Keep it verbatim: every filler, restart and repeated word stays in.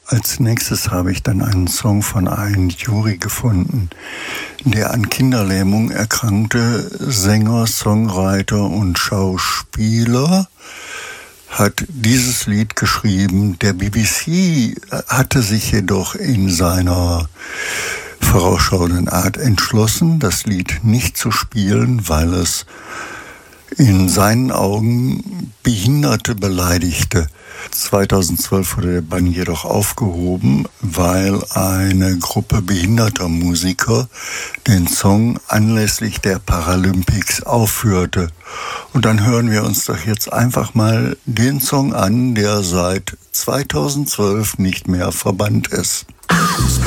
Als nächstes habe ich dann einen Song von Ayn Jury gefunden. Der an Kinderlähmung erkrankte Sänger, Songwriter und Schauspieler hat dieses Lied geschrieben. Der B B C hatte sich jedoch in seiner vorausschauenden Art entschlossen, das Lied nicht zu spielen, weil es in seinen Augen Behinderte beleidigte. zweitausendzwölf wurde der Bann jedoch aufgehoben, weil eine Gruppe behinderter Musiker den Song anlässlich der Paralympics aufführte. Und dann hören wir uns doch jetzt einfach mal den Song an, der seit zweitausendzwölf nicht mehr verbannt ist.